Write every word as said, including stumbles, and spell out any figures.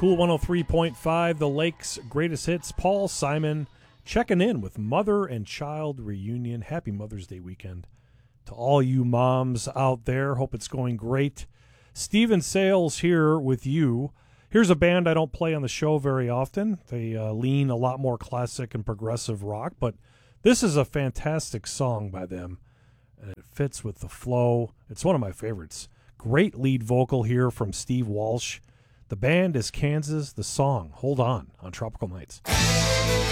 Cool one oh three point five, The Lake's greatest hits. Paul Simon checking in with Mother and Child Reunion. Happy Mother's Day weekend to all you moms out there. Hope it's going great. Steven Sales here with you. Here's a band I don't play on the show very often. They uh, lean a lot more classic and progressive rock, but this is a fantastic song by them, and it fits with the flow. It's one of my favorites. Great lead vocal here from Steve Walsh. The band is Kansas. The song, Hold On, on Tropical Nights.